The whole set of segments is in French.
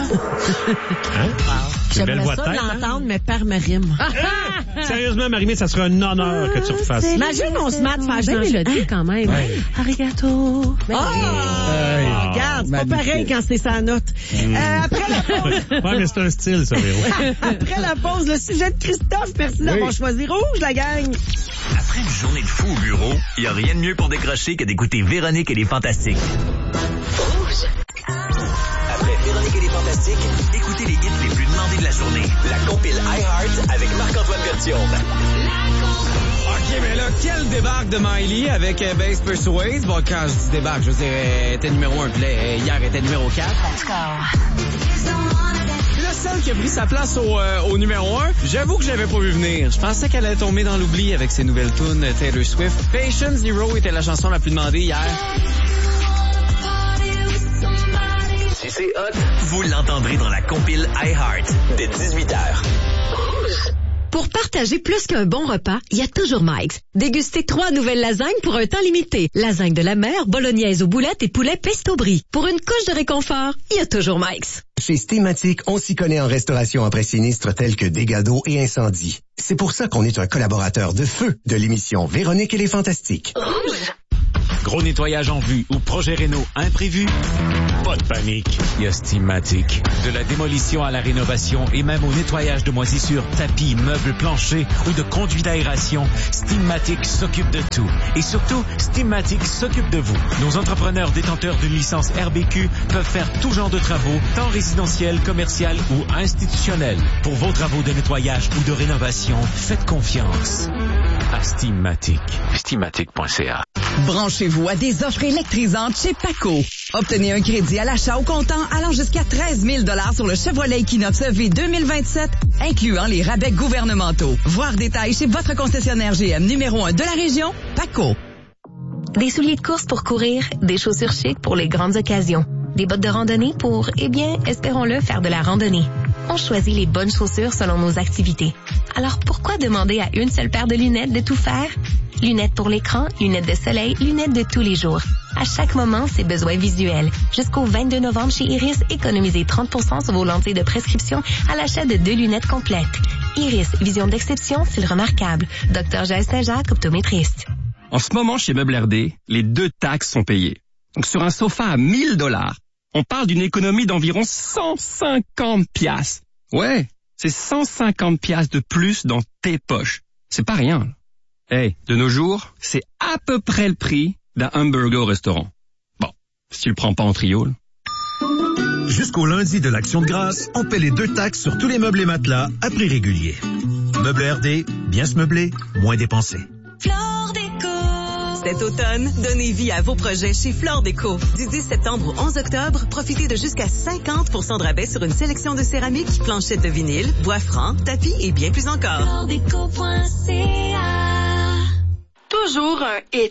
Hein? J'aimerais ça l'entendre, mais par ma rime. Sérieusement, Marie-Mé, ça serait un honneur que tu refasses. Imagine, on se mate faire belle mélodie quand même. Ouais. Arigato. Regarde, c'est pas pareil quand c'est sa note. Après la pause... Ouais, mais c'est un style, ça, Véro. Après la pause, le sujet de Christophe. Merci d'avoir choisi Rouge, la gang. Après une journée de fou au bureau, il n'y a rien de mieux pour décrocher que d'écouter Véronique et les Fantastiques. Rouge. Après Véronique et les Fantastiques, écoutez les hits les plus demandés de la journée. La compile iHeart avec Marc-Antoine Berthiaume. OK, mais là, quel débarque de Miley avec Bass Persuade? Bon, quand je dis débarque, je veux dire, elle était numéro 1, puis là, hier, elle était numéro 4. La seule qui a pris sa place au numéro 1, j'avoue que j'avais pas vu venir. Je pensais qu'elle allait tomber dans l'oubli avec ses nouvelles tunes Taylor Swift. Patient Zero était la chanson la plus demandée hier. Si c'est hot, vous l'entendrez dans la compile iHeart dès 18h. Pour partager plus qu'un bon repas, il y a toujours Mike's. Dégustez 3 nouvelles lasagnes pour un temps limité. Lasagne de la mer, bolognaise aux boulettes et poulet pesto brie. Pour une couche de réconfort, il y a toujours Mike's. Chez Steamatic, on s'y connaît en restauration après sinistres tels que dégâts d'eau et incendies. C'est pour ça qu'on est un collaborateur de feu de l'émission Véronique et les Fantastiques. Rouge. Gros nettoyage en vue ou projet réno imprévu? Pas de panique. Il y a Steamatic. De la démolition à la rénovation et même au nettoyage de moisissures, tapis, meubles, planchers ou de conduits d'aération, Steamatic s'occupe de tout. Et surtout, Steamatic s'occupe de vous. Nos entrepreneurs détenteurs d'une licence RBQ peuvent faire tout genre de travaux, tant résidentiels, commercial ou institutionnels. Pour vos travaux de nettoyage ou de rénovation, faites confiance à Steamatic. Steamatic.ca. Branchez-vous à des offres électrisantes chez Paco. Obtenez un crédit à l'achat au comptant allant jusqu'à 13 000 $ sur le Chevrolet Equinox EV 2027, incluant les rabais gouvernementaux. Voir détails chez votre concessionnaire GM numéro 1 de la région, Paco. Des souliers de course pour courir, des chaussures chic pour les grandes occasions, des bottes de randonnée pour, espérons-le, faire de la randonnée. On choisit les bonnes chaussures selon nos activités. Alors pourquoi demander à une seule paire de lunettes de tout faire? Lunettes pour l'écran, lunettes de soleil, lunettes de tous les jours. À chaque moment, ses besoins visuels. Jusqu'au 22 novembre chez Iris, économisez 30% sur vos lentilles de prescription à l'achat de 2 lunettes complètes. Iris, vision d'exception, style remarquable. Dr. Jaël Saint-Jacques, optométriste. En ce moment, chez Meubles RD, les 2 taxes sont payées. Donc, sur un sofa à 1 000 $, on parle d'une économie d'environ 150 $. Ouais, c'est 150 $ de plus dans tes poches. C'est pas rien. Hey, de nos jours, c'est à peu près le prix d'un hamburger au restaurant. Bon, si tu le prends pas en trio. Jusqu'au lundi de l'Action de grâce, on paie les 2 taxes sur tous les meubles et matelas à prix régulier. Meubles RD, bien se meubler, moins dépenser. Cet automne, donnez vie à vos projets chez Flore Déco. Du 10 septembre au 11 octobre, profitez de jusqu'à 50% de rabais sur une sélection de céramique, planchettes de vinyle, bois franc, tapis et bien plus encore. FloreDéco.ca. Toujours un hit.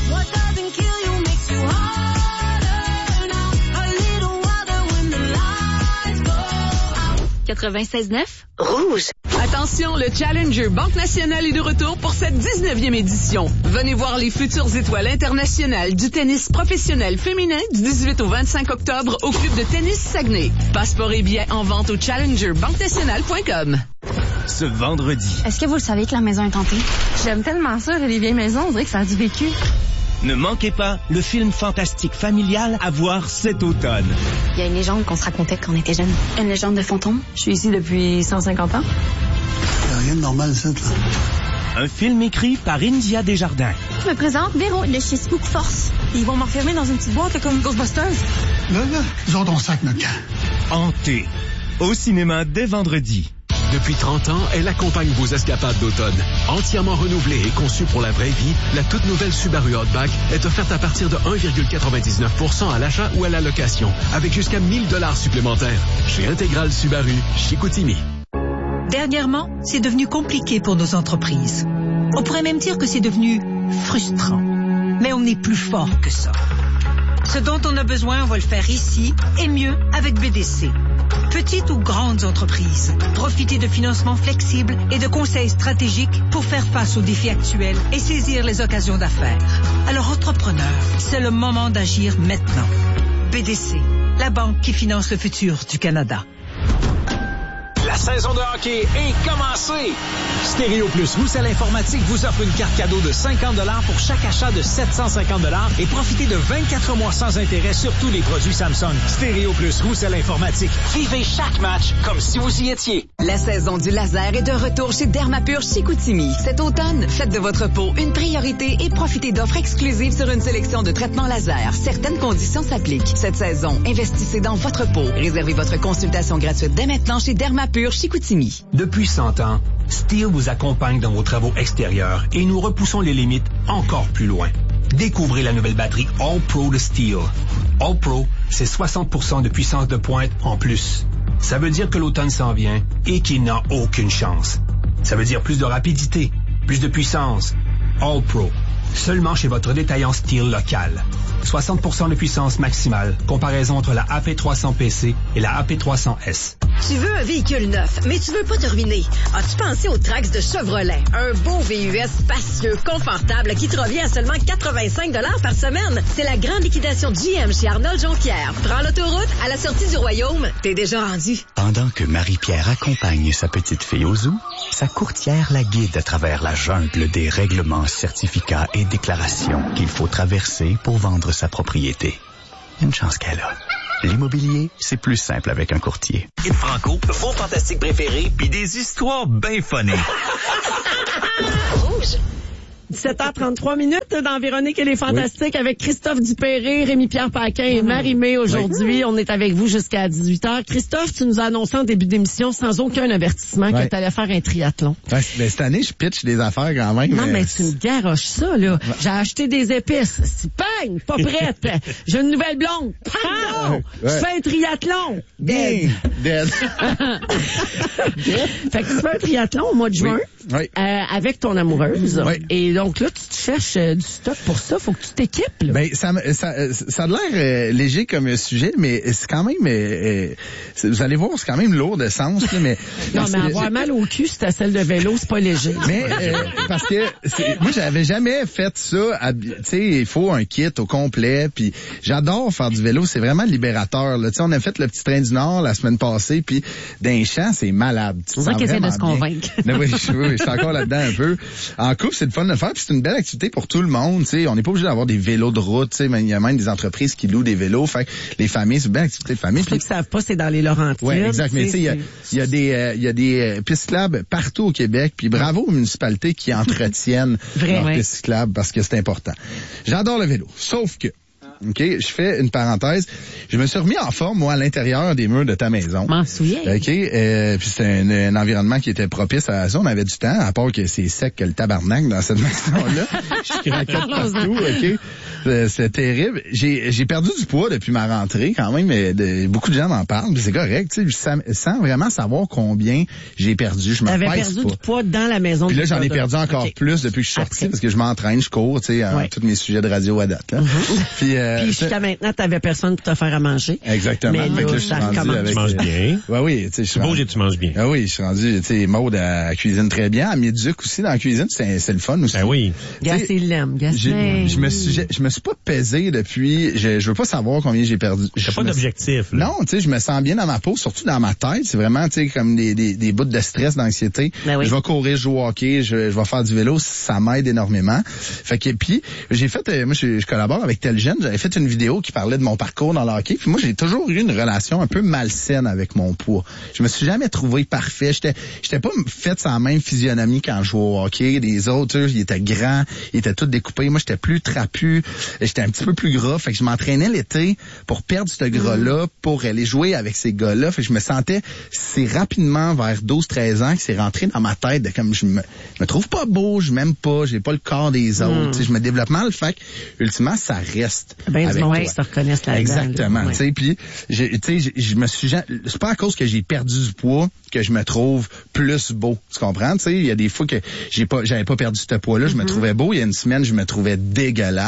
96.9 Rouge. Attention, le Challenger Banque Nationale est de retour pour cette 19e édition. Venez voir les futures étoiles internationales du tennis professionnel féminin du 18 au 25 octobre au club de tennis Saguenay. Passeport et billets en vente au challengerbanquenationale.com. Ce vendredi. Est-ce que vous le savez que la maison est hantée? J'aime tellement ça, les vieilles maisons, on dirait que ça a du vécu. Ne manquez pas le film fantastique familial à voir cet automne. Il y a une légende qu'on se racontait quand on était jeunes. Une légende de fantôme. Je suis ici depuis 150 ans. Il n'y a rien de normal, ça, là. Un film écrit par India Desjardins. Je me présente, Véro, de chez Spook Force. Ils vont m'enfermer dans une petite boîte comme Ghostbusters. Là, ils ont ton sac, notre camp. Hanté. Au cinéma dès vendredi. Depuis 30 ans, elle accompagne vos escapades d'automne. Entièrement renouvelée et conçue pour la vraie vie, la toute nouvelle Subaru Outback est offerte à partir de 1,99% à l'achat ou à la location, avec jusqu'à 1 000 $ supplémentaires. Chez Intégral Subaru, Chicoutimi. Dernièrement, c'est devenu compliqué pour nos entreprises. On pourrait même dire que c'est devenu frustrant. Mais on est plus fort que ça. Ce dont on a besoin, on va le faire ici, et mieux avec BDC. Petites ou grandes entreprises, profitez de financements flexibles et de conseils stratégiques pour faire face aux défis actuels et saisir les occasions d'affaires. Alors, entrepreneurs, c'est le moment d'agir maintenant. BDC, la banque qui finance le futur du Canada. La saison de hockey est commencée! Stéréo Plus Roussel Informatique vous offre une carte cadeau de 50 $ pour chaque achat de 750 $ et profitez de 24 mois sans intérêt sur tous les produits Samsung. Stéréo Plus Roussel Informatique. Vivez chaque match comme si vous y étiez. La saison du laser est de retour chez Dermapur Chicoutimi. Cet automne, faites de votre peau une priorité et profitez d'offres exclusives sur une sélection de traitements laser. Certaines conditions s'appliquent. Cette saison, investissez dans votre peau. Réservez votre consultation gratuite dès maintenant chez Dermapur Chicoutimi. Depuis 100 ans, Steel vous accompagne dans vos travaux extérieurs et nous repoussons les limites encore plus loin. Découvrez la nouvelle batterie All Pro de Steel. All Pro, c'est 60% de puissance de pointe en plus. Ça veut dire que l'automne s'en vient et qu'il n'a aucune chance. Ça veut dire plus de rapidité, plus de puissance. All Pro, seulement chez votre détaillant Steel local. 60% de puissance maximale. Comparaison entre la AP300 PC et la AP300S. Tu veux un véhicule neuf, mais tu veux pas te ruiner. As-tu pensé au Trax de Chevrolet? Un beau VUS spacieux, confortable, qui te revient à seulement 85 $ par semaine. C'est la grande liquidation GM chez Arnold Jonquière. Prends l'autoroute, à la sortie du royaume, t'es déjà rendu. Pendant que Marie-Pierre accompagne sa petite fille au zoo, sa courtière la guide à travers la jungle des règlements, certificats et déclarations qu'il faut traverser pour vendre sa propriété. Une chance qu'elle a. L'immobilier, c'est plus simple avec un courtier. Hit Franco, vos fantastiques préférés, puis des histoires bien funnées. Rouge. 17h33 dans Véronique et les Fantastiques avec Christophe Dupéré, Rémi-Pierre Paquin et Marie-Mé aujourd'hui. On est avec vous jusqu'à 18h. Christophe, tu nous as annoncé en début d'émission sans aucun avertissement que tu allais faire un triathlon. Ouais, mais cette année, je pitch des affaires quand même. Non, mais tu me garoches ça, là. Ouais. J'ai acheté des épices. Bang! Pas prête. J'ai une nouvelle blonde. Pardon! Je fais un triathlon. Dead. Fait que tu fais un triathlon au mois de juin avec ton amoureuse. Oui. Et donc là, tu te cherches du stock pour ça. Faut que tu t'équipes. Là. Ben, ça a l'air léger comme sujet, mais c'est quand même... vous allez voir, c'est quand même lourd de sens. Là, mais non, mais avoir mal au cul, c'est à celle de vélo, c'est pas léger. Mais parce que moi, j'avais jamais fait ça. Tu sais, il faut un kit au complet. Puis j'adore faire du vélo. C'est vraiment libérateur. Tu sais, on a fait le petit train du Nord la semaine passée. Puis d'un champ, c'est malade. C'est vrai qu'il essaie de se convaincre. Oui, je suis encore là-dedans un peu. En couple, c'est le fun de le faire. Puis c'est une belle activité pour tout le monde. Tu sais, on n'est pas obligé d'avoir des vélos de route. Tu sais, mais il y a même des entreprises qui louent des vélos. Fait que les familles, c'est une belle activité de famille. Pour ceux qui savent pas, c'est dans les Laurentides. Oui, exact. Mais tu sais, il y a des pistes cyclables partout au Québec. Puis bravo aux municipalités qui entretiennent leurs pistes cyclables parce que c'est important. J'adore le vélo. Sauf que OK, je fais une parenthèse. Je me suis remis en forme, moi, à l'intérieur des murs de ta maison. M'en souviens. OK, puis c'était un environnement qui était propice à ça. On avait du temps, à part que c'est sec que le tabarnak dans cette maison-là. Je craquais partout, OK. C'est terrible. J'ai perdu du poids depuis ma rentrée, quand même. Beaucoup de gens m'en parlent, puis c'est correct. Tu sais, sans vraiment savoir combien j'ai perdu. Je me pèse pas. T'avais perdu du poids dans la maison. Puis là, j'en ai perdu encore plus depuis que je suis sorti, parce que je m'entraîne, je cours, tu sais, tous mes sujets de radio à date. Là. Puis jusqu'à maintenant, t'avais personne pour te faire à manger. Exactement. Mais là, ça recommence. Tu manges bien. Oui, tu sais, c'est beau, tu manges bien. Ah oui, je suis rendu, tu sais, Maude, elle cuisine très bien. À Méduc aussi, dans la cuisine, c'est le fun aussi. Ah oui. Gassé l'aime, je me suis pas pesé depuis, je veux pas savoir combien j'ai perdu. T'as pas d'objectif, là. Non, tu sais, je me sens bien dans ma peau, surtout dans ma tête. C'est vraiment, tu sais, comme des bouts de stress, d'anxiété. Ben oui. Je vais courir, je joue au hockey, je vais faire du vélo, ça m'aide énormément. Fait que, puis, j'ai fait, moi, je collabore avec Tel Jeune, j'avais fait une vidéo qui parlait de mon parcours dans le hockey. Puis moi, j'ai toujours eu une relation un peu malsaine avec mon poids. Je me suis jamais trouvé parfait. J'étais pas fait sans la même physionomie quand je jouais au hockey. Les autres, eux, ils étaient grands, ils étaient tous découpés. Moi, j'étais plus trapu, j'étais un petit peu plus gras. Fait que je m'entraînais l'été pour perdre ce gras-là, pour aller jouer avec ces gars-là. Fait que je me sentais, c'est rapidement vers 12-13 ans que c'est rentré dans ma tête de comme je me trouve pas beau, je m'aime pas, j'ai pas le corps des autres. Je me développe mal. Fait que, ultimement, ça reste. Ben, du moment qu'ils se reconnaissent là-dedans. Exactement. Tu sais, puis, je me suis, c'est pas à cause que j'ai perdu du poids que je me trouve plus beau. Tu comprends? Tu sais, il y a des fois que j'avais pas perdu ce poids-là, je me trouvais beau. Il y a une semaine, je me trouvais dégueulasse.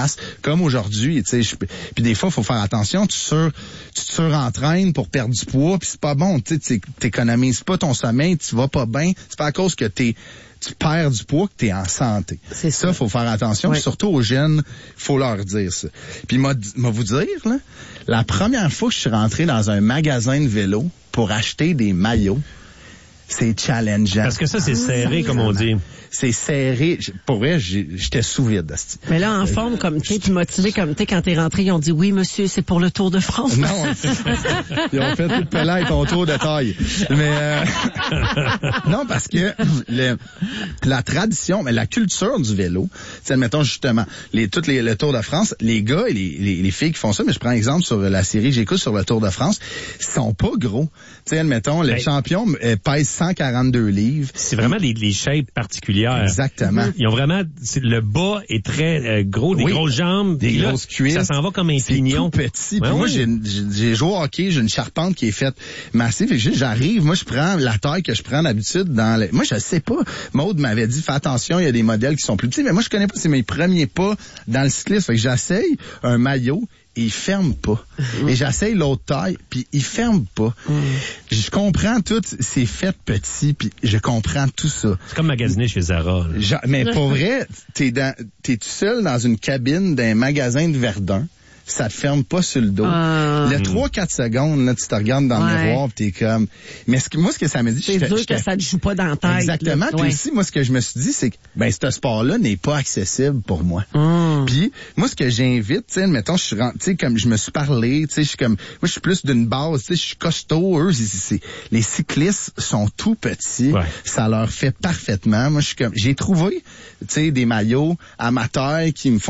comme aujourd'hui, tu sais, puis des fois, il faut faire attention, tu te surentraînes pour perdre du poids, puis c'est pas bon, tu sais, t'économises pas ton sommeil, tu vas pas bien, c'est pas à cause que tu perds du poids que t'es en santé. C'est ça, faut faire attention. Oui. Surtout aux jeunes, faut leur dire ça. Puis moi vous dire, là, la première fois que je suis rentré dans un magasin de vélo pour acheter des maillots, c'est challengeant. Parce que ça, c'est serré, comme on dit. C'est serré. Pour vrai, j'étais sous vide. Mais là, en forme comme t'es, puis motivé comme t'es, quand t'es rentré, ils ont dit oui, monsieur, c'est pour le Tour de France. Non, ils ont fait tout pelin ton tour de taille. Mais non, parce que la tradition, mais la culture du vélo, tu sais, admettons justement, le Tour de France, les gars et les filles qui font ça, mais je prends exemple sur la série que j'écoute sur le Tour de France, ils sont pas gros. Tu sais, admettons, les champions pèsent 142 livres. C'est vraiment les shapes particulières. Exactement. Ils ont vraiment, le bas est très gros, des grosses jambes, des grosses cuisses. Ça s'en va comme un pignon. C'est tout petit. Puis moi, j'ai joué au hockey, j'ai une charpente qui est faite massive. Et j'arrive, moi, je prends la taille que je prends d'habitude moi, je sais pas. Maude m'avait dit, fais attention, il y a des modèles qui sont plus petits. Mais moi, je connais pas, c'est mes premiers pas dans le cyclisme. Fait que j'essaye un maillot. Et il ferme pas. Et j'essaye l'autre taille, puis il ferme pas. Je comprends tout, c'est fait petit, puis je comprends tout ça. C'est comme magasiner chez Zara. Mais pour vrai, t'es tout seul dans une cabine d'un magasin de Verdun. Ça te ferme pas sur le dos. Le 3-4 secondes, là, tu te regardes dans le miroir pis t'es comme... Mais ce que ça me dit... C'est dur que ça te joue pas dans la tête. Exactement. Puis aussi, moi, ce que je me suis dit, c'est que, ce sport-là n'est pas accessible pour moi. Puis, moi, ce que j'invite, tu sais, mettons, tu sais, comme je me suis parlé, tu sais, je suis comme... Moi, je suis plus d'une base, tu sais, je suis costaud. Eux, les cyclistes sont tout petits. Ouais. Ça leur fait parfaitement. Moi, je suis comme... J'ai trouvé, tu sais, des maillots amateurs qui me font